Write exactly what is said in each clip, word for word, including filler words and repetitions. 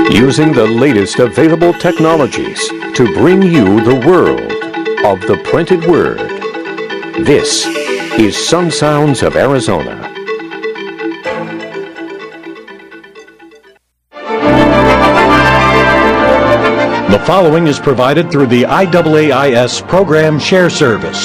using the latest available technologies to bring you the world of the printed word. This is Sun Sounds of Arizona. The following is provided through the I A A I S Program Share Service.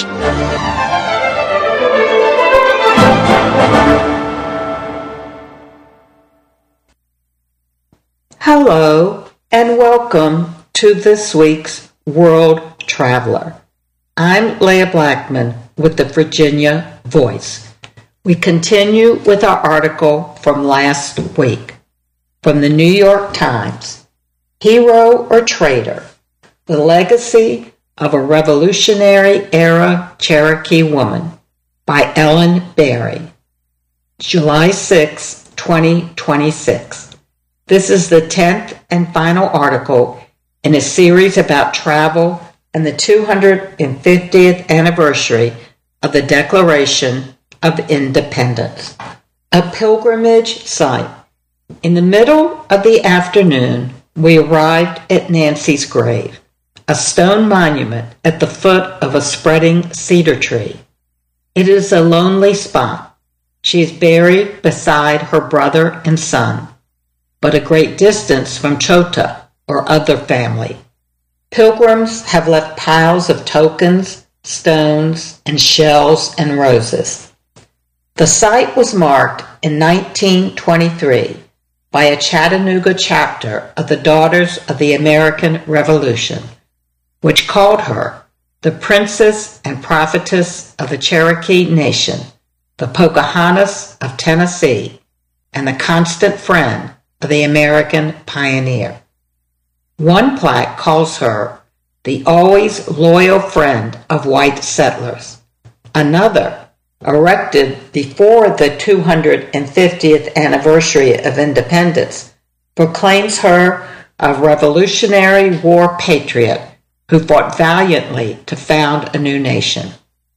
Hello and welcome to this week's World Traveler. I'm Leah Blackman with the Virginia Voice. We continue with our article from last week from the New York Times, Hero or Traitor? The Legacy of a Revolutionary-Era Cherokee Woman by Ellen Berry, July sixth, twenty twenty-six. This is the tenth and final article in a series about travel and the two hundred fiftieth anniversary of the Declaration of Independence. A pilgrimage site. In the middle of the afternoon, we arrived at Nancy's grave, a stone monument at the foot of a spreading cedar tree. It is a lonely spot. She is buried beside her brother and son, but a great distance from Chota or other family. Pilgrims have left piles of tokens, stones, and shells and roses. The site was marked in nineteen twenty-three by a Chattanooga chapter of the Daughters of the American Revolution, which called her the Princess and Prophetess of the Cherokee Nation, the Pocahontas of Tennessee, and the constant friend of the American pioneer. One plaque calls her the always loyal friend of white settlers. Another, erected before the two hundred fiftieth anniversary of independence, proclaims her a Revolutionary War patriot who fought valiantly to found a new nation.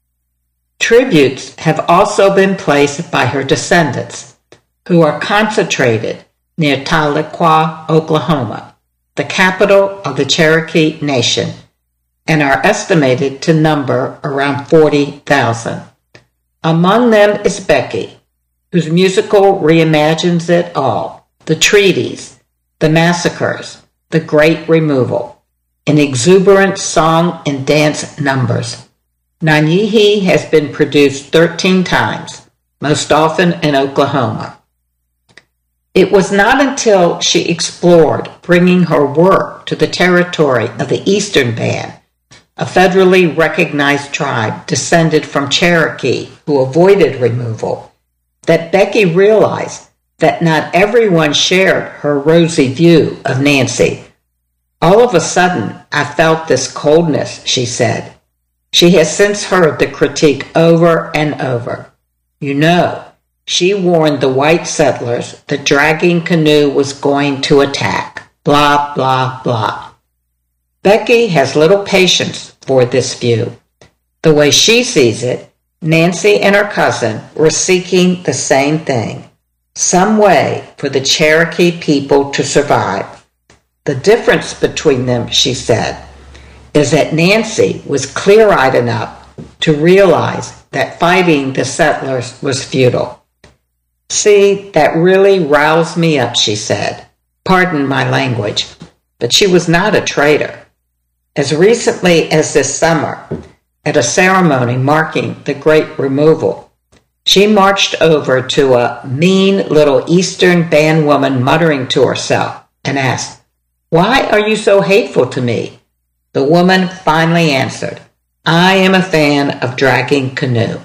Tributes have also been placed by her descendants, who are concentrated near Tahlequah, Oklahoma, the capital of the Cherokee Nation, and are estimated to number around forty thousand. Among them is Becky, whose musical reimagines it all: the treaties, the massacres, the Great Removal, in exuberant song and dance numbers. Nanyehi has been produced thirteen times, most often in Oklahoma. It was not until she explored bringing her work to the territory of the Eastern Band, a federally recognized tribe descended from Cherokee who avoided removal, that Becky realized that not everyone shared her rosy view of Nancy. All of a sudden, I felt this coldness, she said. She has since heard the critique over and over. You know, she warned the white settlers that Dragging Canoe was going to attack. Blah, blah, blah. Becky has little patience for this view. The way she sees it, Nancy and her cousin were seeking the same thing, some way for the Cherokee people to survive. The difference between them, she said, is that Nancy was clear-eyed enough to realize that fighting the settlers was futile. See, that really roused me up, she said. Pardon my language, but she was not a traitor. As recently as this summer, at a ceremony marking the Great Removal, she marched over to a mean little Eastern Band woman muttering to herself and asked, "Why are you so hateful to me?" The woman finally answered, "I am a fan of Dragging Canoe."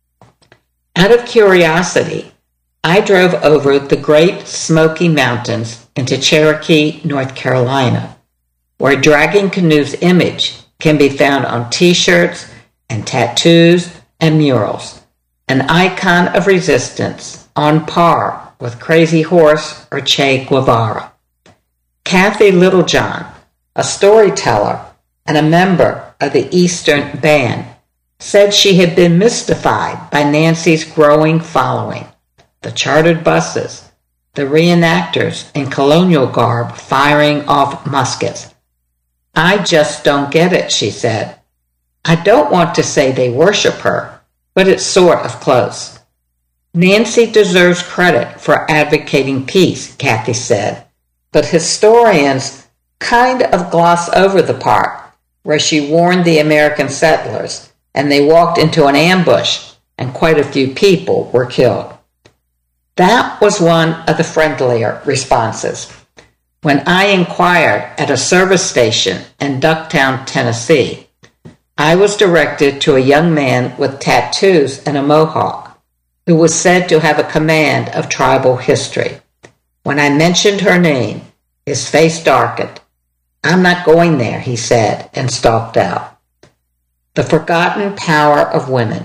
Out of curiosity, I drove over the Great Smoky Mountains into Cherokee, North Carolina, where Dragging Canoe's image can be found on t-shirts and tattoos and murals, an icon of resistance on par with Crazy Horse or Che Guevara. Kathy Littlejohn, a storyteller and a member of the Eastern Band, said she had been mystified by Nancy's growing following. The chartered buses, the reenactors in colonial garb firing off muskets. I just don't get it, she said. I don't want to say they worship her, but it's sort of close. Nancy deserves credit for advocating peace, Kathy said, but historians kind of gloss over the part where she warned the American settlers and they walked into an ambush and quite a few people were killed. That was one of the friendlier responses. When I inquired at a service station in Ducktown, Tennessee, I was directed to a young man with tattoos and a mohawk who was said to have a command of tribal history. When I mentioned her name, his face darkened. I'm not going there, he said, and stalked out. The forgotten power of women.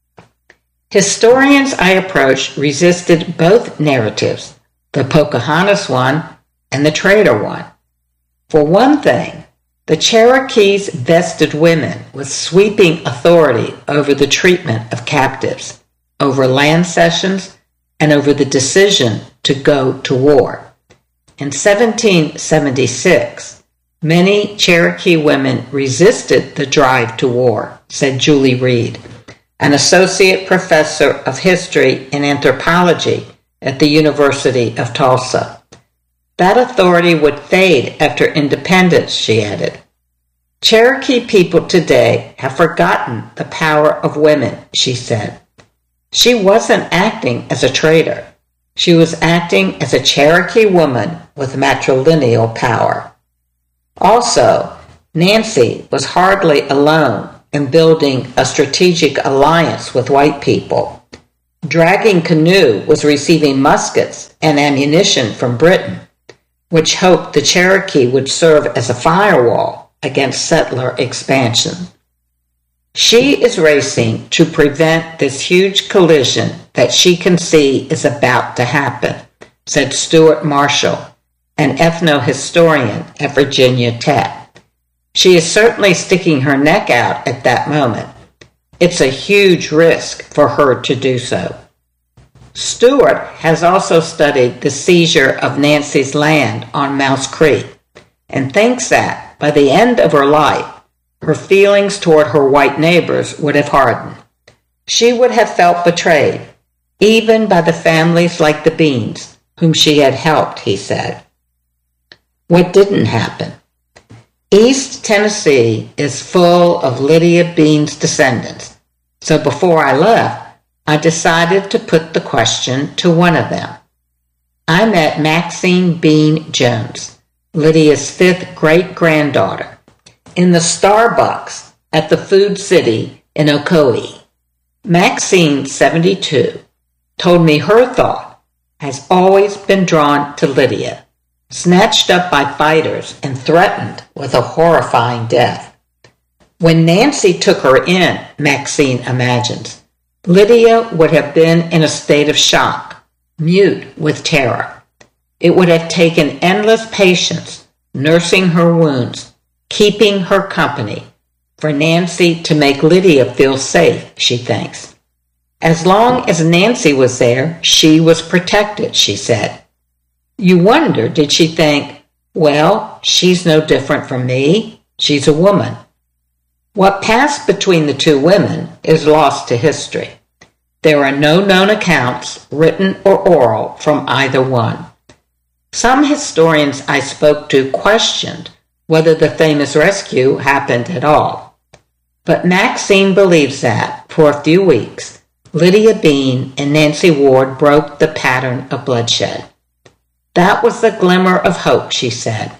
Historians I approached resisted both narratives, the Pocahontas one and the traitor one. For one thing, the Cherokees vested women with sweeping authority over the treatment of captives, over land cessions, and over the decision to go to war. In seventeen seventy-six, many Cherokee women resisted the drive to war, said Julie Reed, an associate professor of history and anthropology at the University of Tulsa. That authority would fade after independence, she added. Cherokee people today have forgotten the power of women, she said. She wasn't acting as a traitor. She was acting as a Cherokee woman with matrilineal power. Also, Nancy was hardly alone in building a strategic alliance with white people. Dragging Canoe was receiving muskets and ammunition from Britain, which hoped the Cherokee would serve as a firewall against settler expansion. She is racing to prevent this huge collision that she can see is about to happen, said Stuart Marshall, an ethnohistorian at Virginia Tech. She is certainly sticking her neck out at that moment. It's a huge risk for her to do so. Stewart has also studied the seizure of Nancy's land on Mouse Creek and thinks that, by the end of her life, her feelings toward her white neighbors would have hardened. She would have felt betrayed, even by the families like the Beans, whom she had helped, he said. What didn't happen? East Tennessee is full of Lydia Bean's descendants, so before I left, I decided to put the question to one of them. I met Maxine Bean Jones, Lydia's fifth great-granddaughter, in the Starbucks at the Food City in Ocoee. Maxine, seventy-two, told me her thought has always been drawn to Lydia, snatched up by fighters and threatened with a horrifying death. When Nancy took her in, Maxine imagines, Lydia would have been in a state of shock, mute with terror. It would have taken endless patience, nursing her wounds, keeping her company, for Nancy to make Lydia feel safe, she thinks. As long as Nancy was there, she was protected, she said. You wonder, did she think, well, she's no different from me, she's a woman. What passed between the two women is lost to history. There are no known accounts, written or oral, from either one. Some historians I spoke to questioned whether the famous rescue happened at all. But Maxine believes that, for a few weeks, Lydia Bean and Nancy Ward broke the pattern of bloodshed. That was the glimmer of hope, she said.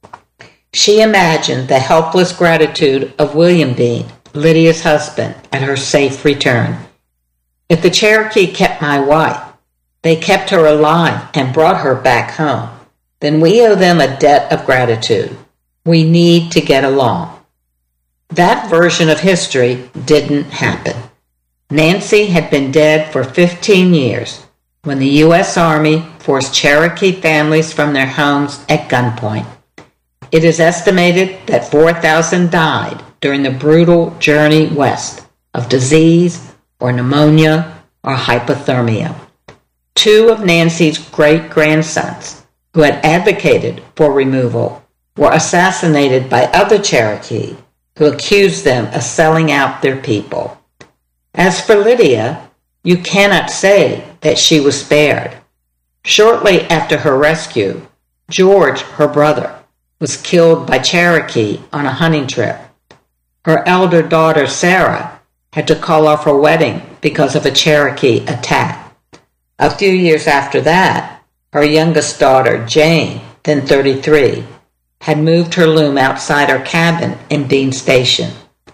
She imagined the helpless gratitude of William Bean, Lydia's husband, at her safe return. If the Cherokee kept my wife, they kept her alive and brought her back home, then we owe them a debt of gratitude. We need to get along. That version of history didn't happen. Nancy had been dead for fifteen years when the U S Army forced Cherokee families from their homes at gunpoint. It is estimated that four thousand died during the brutal journey west of disease or pneumonia or hypothermia. two of Nancy's great-grandsons, who had advocated for removal, were assassinated by other Cherokee who accused them of selling out their people. As for Lydia, you cannot say that she was spared. Shortly after her rescue, George, her brother, was killed by Cherokee on a hunting trip. Her elder daughter, Sarah, had to call off her wedding because of a Cherokee attack. A few years after that, her youngest daughter, Jane, then thirty-three, had moved her loom outside her cabin in Bean Station.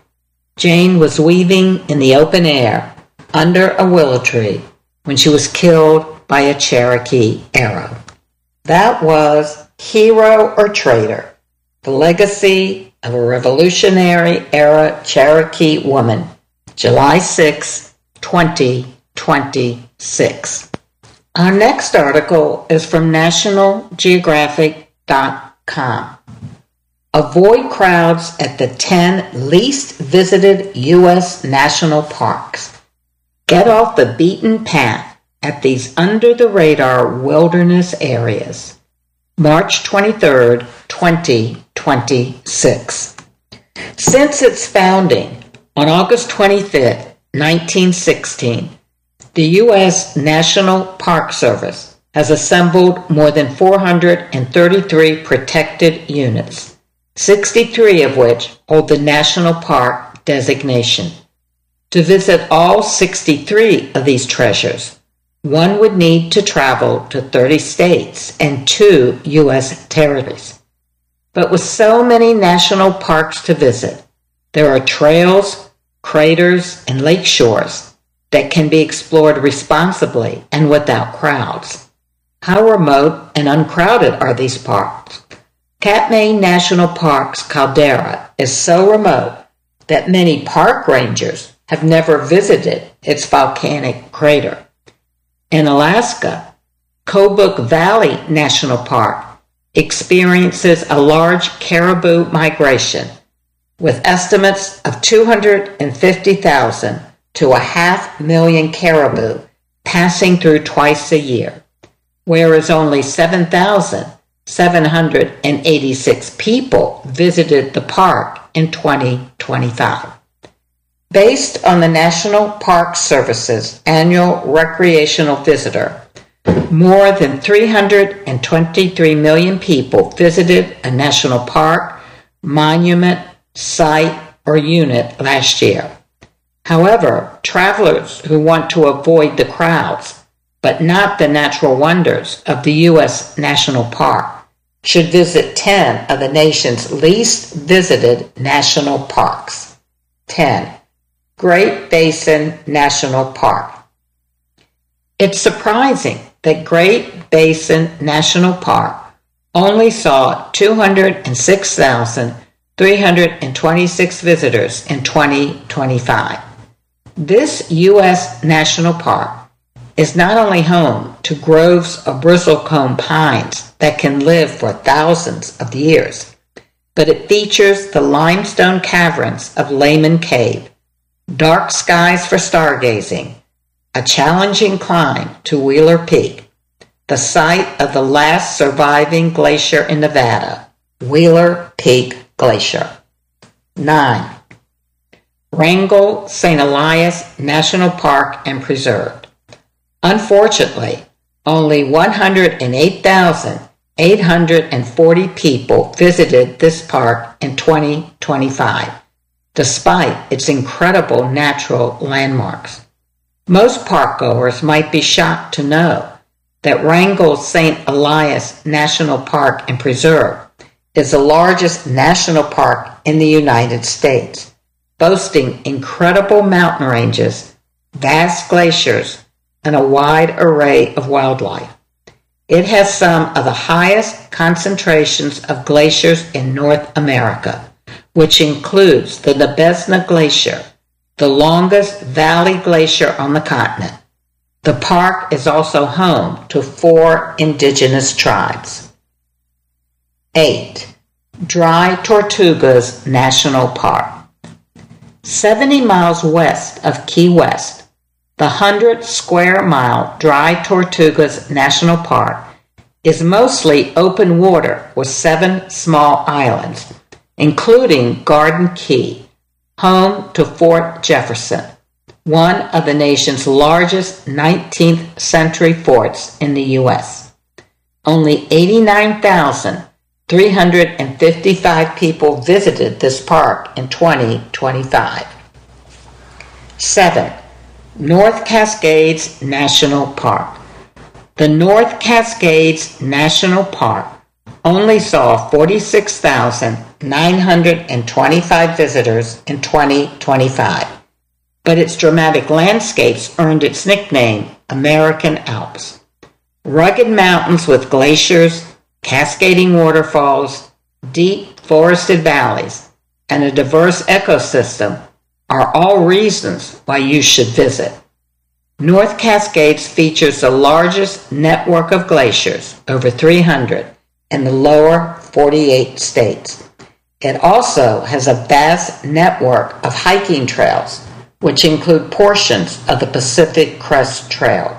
Jane was weaving in the open air under a willow tree when she was killed by a Cherokee arrow. That was Hero or Traitor, the legacy of a Revolutionary-era Cherokee woman, July sixth, twenty twenty-six. Our next article is from National Geographic dot com. Avoid crowds at the ten least visited U S national parks. Get off the beaten path at these under-the-radar wilderness areas. March twenty-third, twenty twenty-six. Since its founding on August twenty-fifth, nineteen sixteen, the U S National Park Service has assembled more than four hundred thirty-three protected units, sixty-three of which hold the National Park designation. To visit all sixty-three of these treasures, one would need to travel to thirty states and two U S territories. But with so many national parks to visit, there are trails, craters, and lake shores that can be explored responsibly and without crowds. How remote and uncrowded are these parks? Katmai National Park's caldera is so remote that many park rangers have never visited its volcanic crater. In Alaska, Kobuk Valley National Park experiences a large caribou migration, with estimates of two hundred fifty thousand to a half million caribou passing through twice a year, whereas only seven thousand seven hundred eighty-six people visited the park in twenty twenty-five. Based on the National Park Service's annual recreational visitor, more than three hundred twenty-three million people visited a national park, monument, site, or unit last year. However, travelers who want to avoid the crowds, but not the natural wonders of the U S National Park, should visit ten of the nation's least visited national parks. ten. Great Basin National Park. It's surprising that Great Basin National Park only saw two hundred six thousand three hundred twenty-six visitors in twenty twenty-five. This U S national park is not only home to groves of bristlecone pines that can live for thousands of years, but it features the limestone caverns of Lehman Cave, dark skies for stargazing, a challenging climb to Wheeler Peak, the site of the last surviving glacier in Nevada, Wheeler Peak Glacier. nine. Wrangell Saint Elias National Park and Preserve. Unfortunately, only one hundred eight thousand eight hundred forty people visited this park in twenty twenty-five, despite its incredible natural landmarks. Most parkgoers might be shocked to know that Wrangell Saint Elias National Park and Preserve is the largest national park in the United States, boasting incredible mountain ranges, vast glaciers, and a wide array of wildlife. It has some of the highest concentrations of glaciers in North America, which includes the Nabesna Glacier, the longest valley glacier on the continent. The park is also home to four indigenous tribes. eight. Dry Tortugas National Park. seventy miles west of Key West, the one hundred square mile Dry Tortugas National Park is mostly open water with seven small islands, including Garden Key, home to Fort Jefferson, one of the nation's largest nineteenth century forts in the U S Only eighty-nine thousand three hundred fifty-five people visited this park in twenty twenty-five. seven. North Cascades National Park. The North Cascades National Park only saw forty-six thousand nine hundred twenty-five visitors in twenty twenty-five, but its dramatic landscapes earned its nickname American Alps. Rugged mountains with glaciers, cascading waterfalls, deep forested valleys, and a diverse ecosystem are all reasons why you should visit. North Cascades features the largest network of glaciers, over three hundred, in the lower forty-eight states. It also has a vast network of hiking trails, which include portions of the Pacific Crest Trail.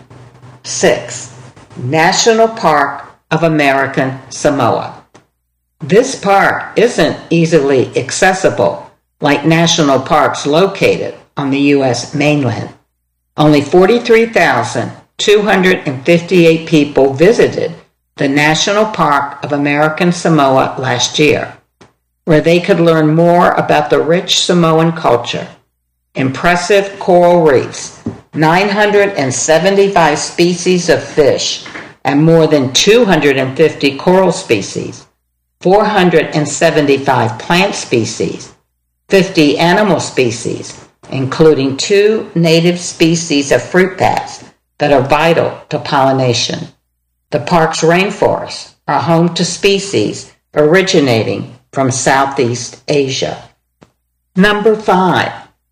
six. National Park of American Samoa. This park isn't easily accessible like national parks located on the U S mainland. Only forty-three thousand two hundred fifty-eight people visited the National Park of American Samoa last year, where they could learn more about the rich Samoan culture, impressive coral reefs, nine hundred seventy-five species of fish, and more than two hundred fifty coral species, four hundred seventy-five plant species, fifty animal species, including two native species of fruit bats that are vital to pollination. The park's rainforests are home to species originating from Southeast Asia. Number five,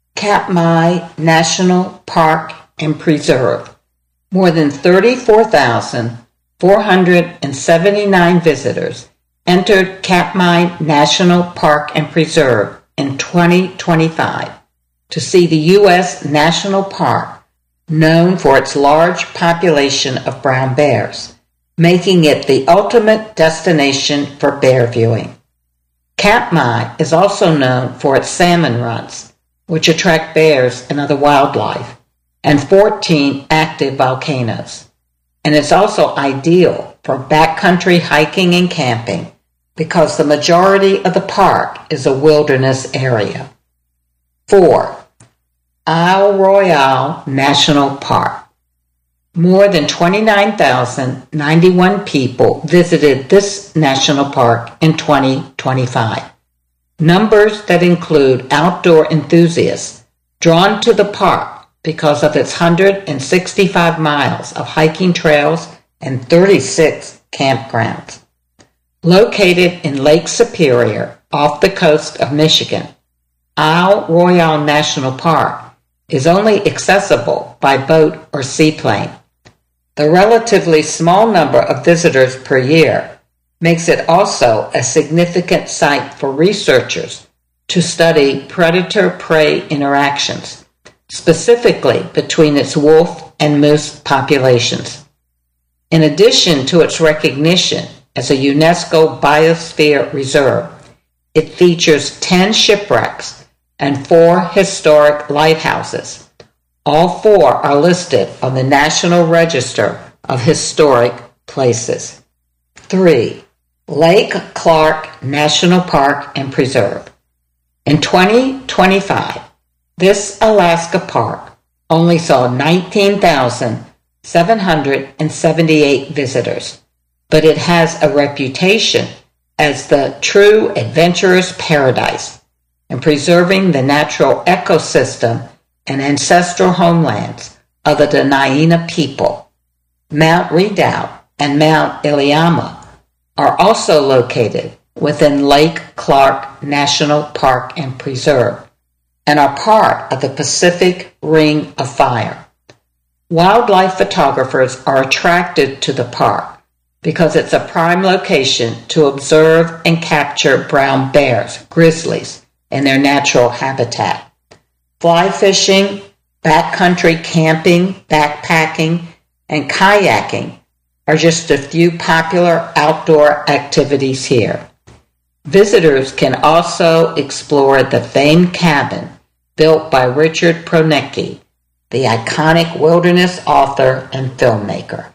Katmai National Park and Preserve. More than thirty-four thousand four hundred seventy-nine visitors entered Katmai National Park and Preserve in twenty twenty-five to see the U S National Park, known for its large population of brown bears, making it the ultimate destination for bear viewing. Katmai is also known for its salmon runs, which attract bears and other wildlife, and fourteen active volcanoes. And it's also ideal for backcountry hiking and camping because the majority of the park is a wilderness area. four. Isle Royale National Park. More than twenty-nine thousand ninety-one people visited this national park in twenty twenty-five. Numbers that include outdoor enthusiasts drawn to the park because of its one hundred sixty-five miles of hiking trails and thirty-six campgrounds. Located in Lake Superior off the coast of Michigan, Isle Royale National Park is only accessible by boat or seaplane. The relatively small number of visitors per year makes it also a significant site for researchers to study predator-prey interactions, specifically between its wolf and moose populations. In addition to its recognition as a UNESCO Biosphere Reserve, it features ten shipwrecks and four historic lighthouses. All four are listed on the National Register of Historic Places. three. Lake Clark National Park and Preserve. In twenty twenty-five, this Alaska park only saw nineteen thousand seven hundred seventy-eight visitors, but it has a reputation as the true adventurous paradise in preserving the natural ecosystem and ancestral homelands of the Dena'ina people. Mount Redoubt and Mount Iliamna are also located within Lake Clark National Park and Preserve and are part of the Pacific Ring of Fire. Wildlife photographers are attracted to the park because it's a prime location to observe and capture brown bears, grizzlies, in their natural habitat. Fly fishing, Backcountry camping, backpacking, and kayaking are just a few popular outdoor activities here. Visitors can also explore the famed cabin built by Richard Proenneke, the iconic wilderness author and filmmaker.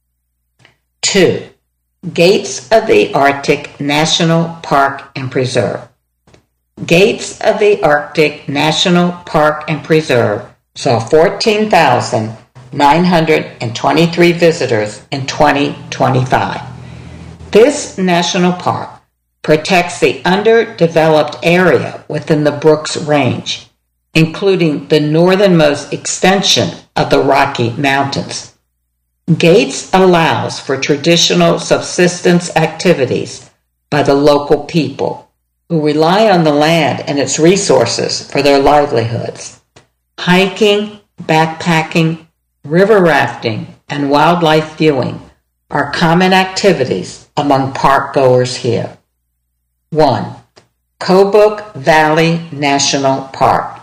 Two. Gates of the Arctic National Park and Preserve. Gates of the Arctic National Park and Preserve saw fourteen thousand nine hundred twenty-three visitors in twenty twenty-five. This national park protects the underdeveloped area within the Brooks Range, including the northernmost extension of the Rocky Mountains. Gates allows for traditional subsistence activities by the local people who rely on the land and its resources for their livelihoods. Hiking, backpacking, river rafting, and wildlife viewing are common activities among park goers here. One. Kobuk Valley National Park.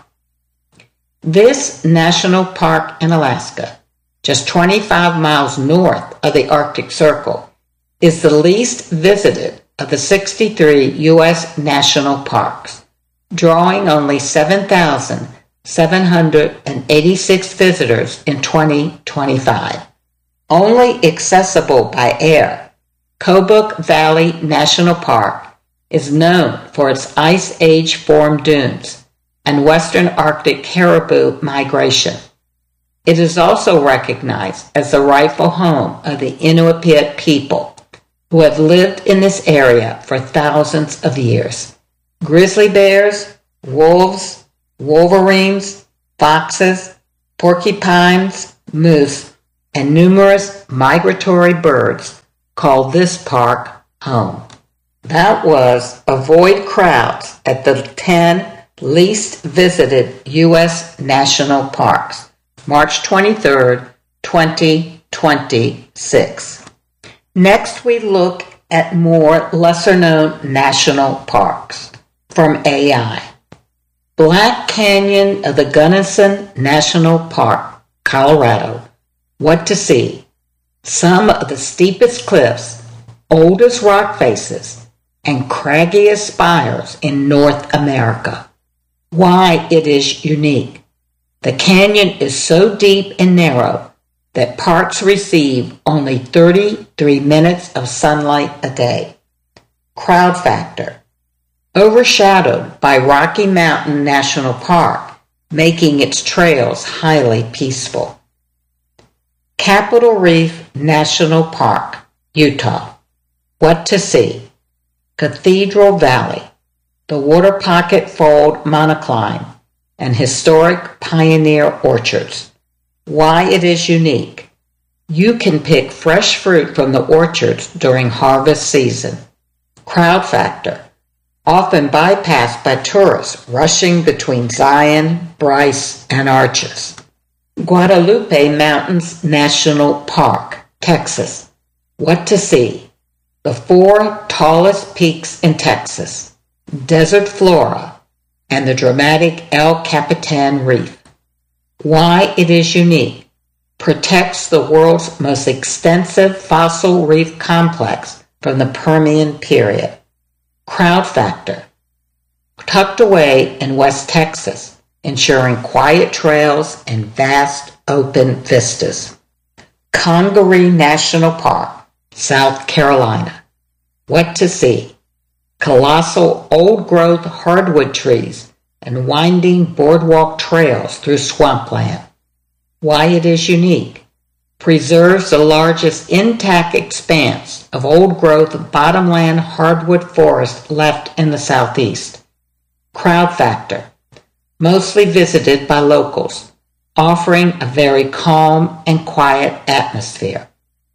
This national park in Alaska, just twenty-five miles north of the Arctic Circle, is the least visited of the sixty-three U S national parks, drawing only seven thousand seven hundred eighty-six visitors in twenty twenty-five. Only accessible by air, Kobuk Valley National Park is known for its Ice Age-formed dunes and western Arctic caribou migration. It is also recognized as the rightful home of the Inupiat people, who have lived in this area for thousands of years. Grizzly bears, wolves, wolverines, foxes, porcupines, moose, and numerous migratory birds call this park home. That was Avoid Crowds at the ten least visited U S national parks, March twenty-third, twenty twenty-six. Next, we look at more lesser-known national parks from A I. Black Canyon of the Gunnison National Park, Colorado. What to see? Some of the steepest cliffs, oldest rock faces, and craggiest spires in North America. Why it is unique. The canyon is so deep and narrow that parks receive only thirty-three minutes of sunlight a day. Crowd factor. Overshadowed by Rocky Mountain National Park, making its trails highly peaceful. Capitol Reef National Park, Utah. What to see? Cathedral Valley, the Water Pocket Fold monocline, and historic pioneer orchards. Why it is unique. You can pick fresh fruit from the orchards during harvest season. Crowd factor. Often bypassed by tourists rushing between Zion, Bryce, and Arches. Guadalupe Mountains National Park, Texas. What to see? The four tallest peaks in Texas, desert flora, and the dramatic El Capitan Reef. Why it is unique. Protects the world's most extensive fossil reef complex from the Permian period. Crowd factor. Tucked away in West Texas, ensuring quiet trails and vast open vistas. Congaree National Park, South Carolina. What to see? Colossal old-growth hardwood trees and winding boardwalk trails through swampland. Why it is unique. Preserves the largest intact expanse of old-growth bottomland hardwood forest left in the southeast. Crowd factor. Mostly visited by locals, offering a very calm and quiet atmosphere.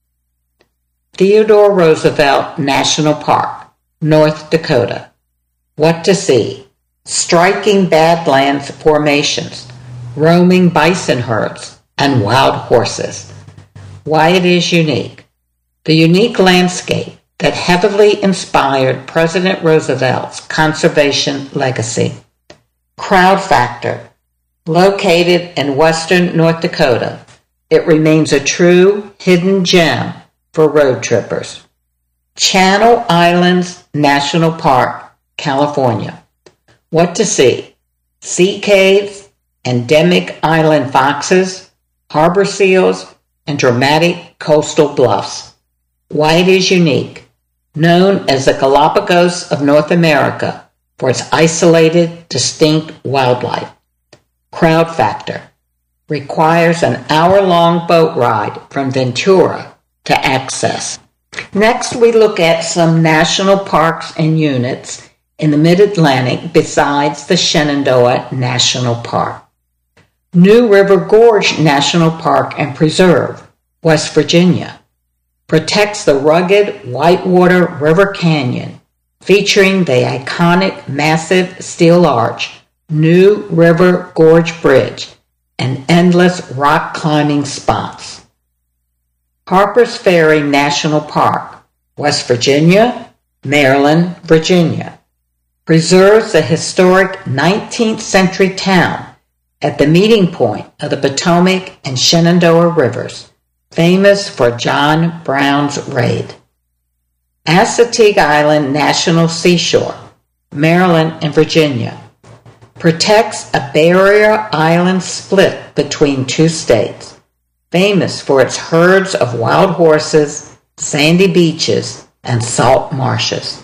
Theodore Roosevelt National Park, North Dakota. What to see? Striking Badlands formations, roaming bison herds, and wild horses. Why it is unique. The unique landscape that heavily inspired President Roosevelt's conservation legacy. Crowd factor. Located in western North Dakota, it remains a true hidden gem for road trippers. Channel Islands National Park, California. What to see? Sea caves, endemic island foxes, harbor seals, and dramatic coastal bluffs. Why it is unique. Known as the Galapagos of North America for its isolated, distinct wildlife. Crowd factor. Requires an hour-long boat ride from Ventura to access. Next, we look at some national parks and units in the Mid-Atlantic besides the Shenandoah National Park. New River Gorge National Park and Preserve, West Virginia, protects the rugged Whitewater River Canyon, featuring the iconic massive steel arch, New River Gorge Bridge, and endless rock climbing spots. Harpers Ferry National Park, West Virginia, Maryland, Virginia, preserves the historic nineteenth century town at the meeting point of the Potomac and Shenandoah Rivers, famous for John Brown's raid. Assateague Island National Seashore, Maryland and Virginia, protects a barrier island split between two states, famous for its herds of wild horses, sandy beaches, and salt marshes.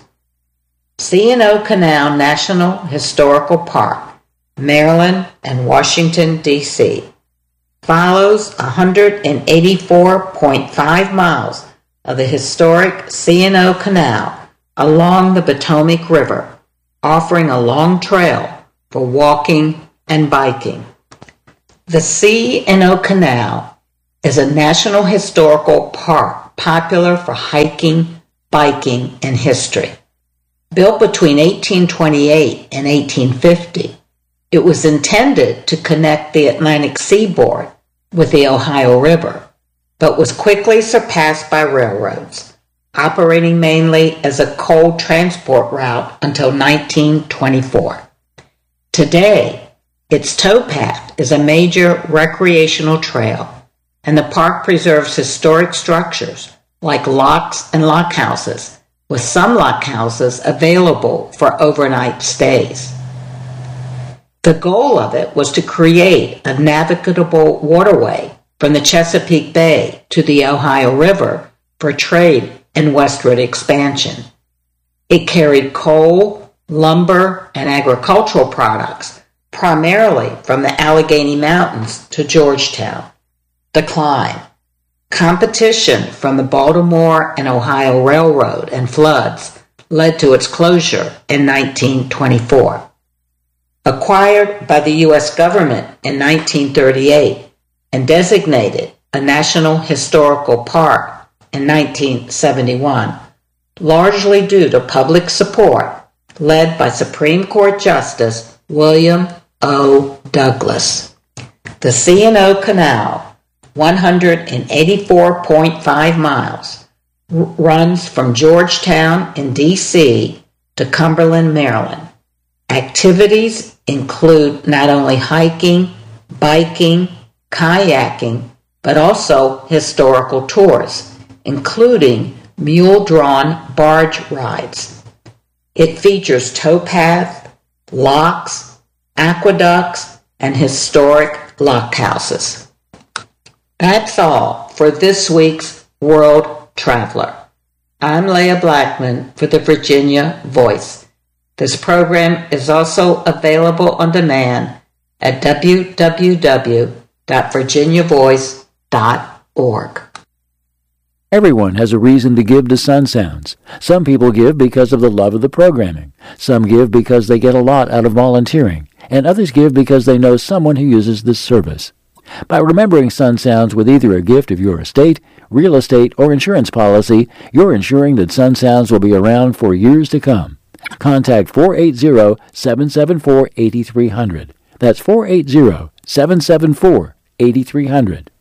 C and O Canal National Historical Park, Maryland and Washington, D C, follows one hundred eighty-four point five miles of the historic C and O Canal along the Potomac River, offering a long trail for walking and biking. The C and O Canal is a national historical park popular for hiking, biking, and history. Built between eighteen twenty-eight and eighteen fifty, it was intended to connect the Atlantic seaboard with the Ohio River, but was quickly surpassed by railroads, operating mainly as a coal transport route until nineteen twenty-four. Today, its towpath is a major recreational trail, and the park preserves historic structures like locks and lockhouses, with some lockhouses available for overnight stays. The goal of it was to create a navigable waterway from the Chesapeake Bay to the Ohio River for trade and westward expansion. It carried coal, lumber, and agricultural products, primarily from the Allegheny Mountains to Georgetown. Decline. Competition from the Baltimore and Ohio Railroad and floods led to its closure in nineteen twenty-four. Acquired by the U S government in nineteen thirty-eight and designated a National Historical Park in nineteen seventy-one, largely due to public support led by Supreme Court Justice William O. Douglas. The C and O Canal, one hundred eighty-four point five miles, r- runs from Georgetown in D C to Cumberland, Maryland. Activities include not only hiking, biking, kayaking, but also historical tours, including mule-drawn barge rides. It features towpath, locks, aqueducts, and historic lockhouses. That's all for this week's World Traveler. I'm Leah Blackman for the Virginia Voice. This program is also available on demand at w w w dot virginia voice dot org. Everyone has a reason to give to Sun Sounds. Some people give because of the love of the programming. Some give because they get a lot out of volunteering. And others give because they know someone who uses this service. By remembering Sun Sounds with either a gift of your estate, real estate, or insurance policy, you're ensuring that Sun Sounds will be around for years to come. Contact four eight zero, seven seven four, eight three zero zero. That's four eight zero, seven seven four, eight three zero zero.